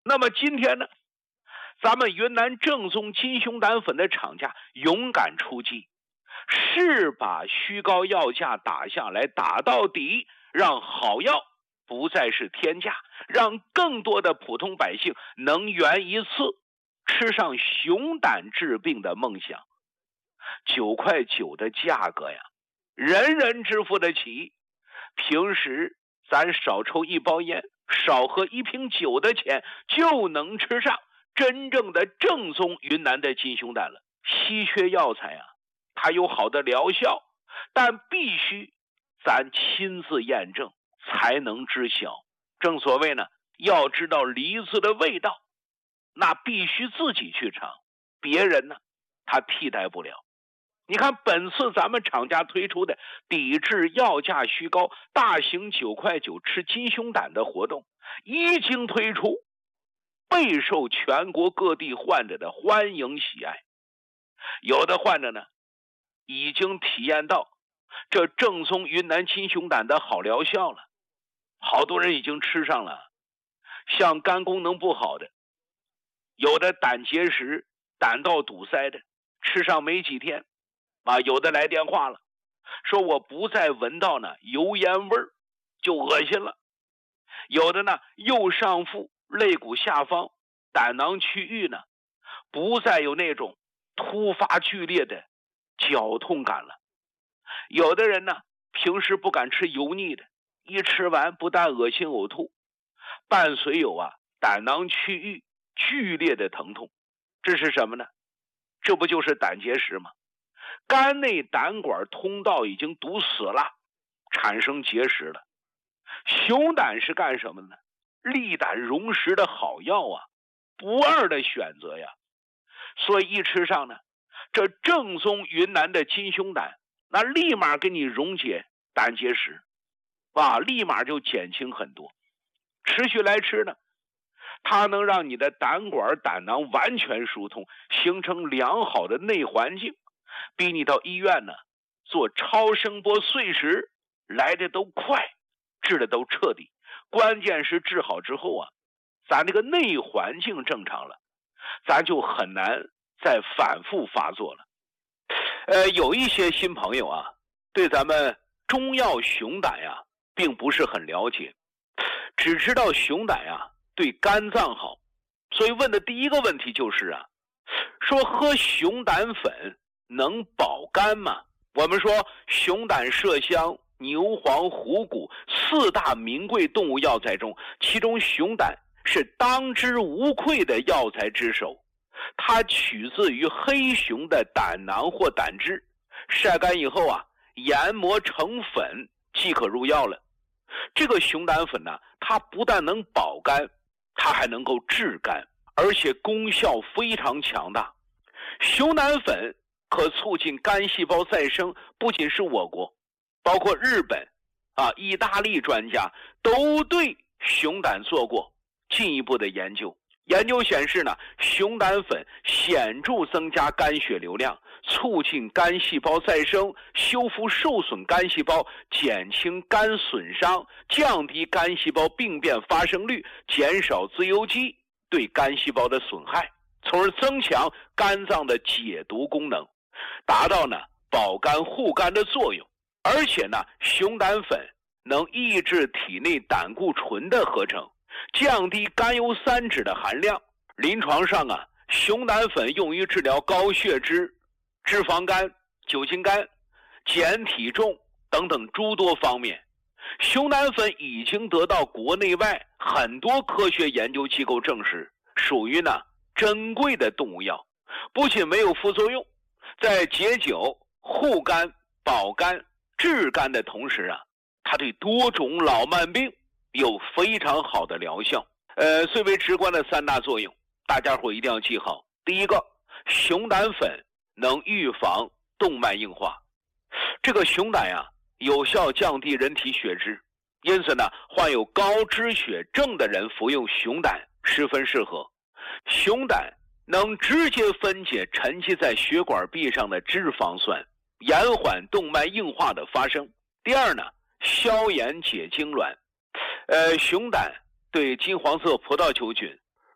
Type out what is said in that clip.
那么今天呢，咱们云南正宗金熊胆粉的厂家勇敢出击，是把虚高药价打下来，打到底，让好药不再是天价，让更多的普通百姓能圆一次吃上熊胆治病的梦想。9.9块的价格呀，人人支付得起。平时咱少抽一包烟，少喝一瓶酒的钱，就能吃上真正的正宗云南的金熊胆了。稀缺药材啊，它有好的疗效，但必须咱亲自验证才能知晓。正所谓呢，要知道梨子的味道，那必须自己去尝，别人呢他替代不了。你看本次咱们厂家推出的抵制药价虚高大型9.9块吃金熊胆的活动一经推出，备受全国各地患者的欢迎喜爱。有的患者呢已经体验到这正宗云南金熊胆的好疗效了，好多人已经吃上了。像肝功能不好的，有的胆结石、胆道堵塞的，吃上没几天有的来电话了，说我不再闻到呢油烟味儿就恶心了。有的呢右上腹肋骨下方胆囊区域呢不再有那种突发剧烈的绞痛感了。有的人呢平时不敢吃油腻的，一吃完不但恶心呕吐，伴随有胆囊区域剧烈的疼痛。这是什么呢？这不就是胆结石吗？肝内胆管通道已经堵死了，产生结石了。熊胆是干什么呢？利胆溶石的好药不二的选择呀。所以一吃上呢，这正宗云南的金熊胆，那立马给你溶解胆结石，立马就减轻很多。持续来吃呢，它能让你的胆管胆囊完全疏通，形成良好的内环境，比你到医院呢做超声波碎石来的都快，治的都彻底。关键是治好之后咱这个内环境正常了，咱就很难再反复发作了。有一些新朋友对咱们中药熊胆并不是很了解，只知道熊胆对肝脏好，所以问的第一个问题就是说喝熊胆粉能保肝吗？我们说熊胆、麝香、牛黄、虎骨4大名贵动物药材中，其中熊胆是当之无愧的药材之首。它取自于黑熊的胆囊或胆汁，晒干以后研磨成粉即可入药了。这个熊胆粉呢，它不但能保肝，它还能够治肝，而且功效非常强大。熊胆粉可促进肝细胞再生，不仅是我国，包括日本意大利专家都对熊胆做过进一步的研究。研究显示呢，熊胆粉显著增加肝血流量，促进肝细胞再生，修复受损肝细胞，减轻肝损伤，降低肝细胞病变发生率，减少自由基对肝细胞的损害，从而增强肝脏的解毒功能，达到呢保肝护肝的作用。而且呢，熊胆粉能抑制体内胆固醇的合成，降低甘油三酯的含量。临床上熊胆粉用于治疗高血脂、脂肪肝、酒精肝、减体重等等诸多方面。熊胆粉已经得到国内外很多科学研究机构证实，属于呢珍贵的动物药，不仅没有副作用，在解酒、护肝、保肝、治肝的同时它对多种老慢病有非常好的疗效。最为直观的3大作用，大家伙一定要记好。第一个，熊胆粉能预防动脉硬化。这个熊胆有效降低人体血脂，因此呢，患有高脂血症的人服用熊胆十分适合。熊胆能直接分解沉积在血管壁上的脂肪酸，延缓动脉硬化的发生。第二呢，消炎解痉挛。熊胆对金黄色葡萄球菌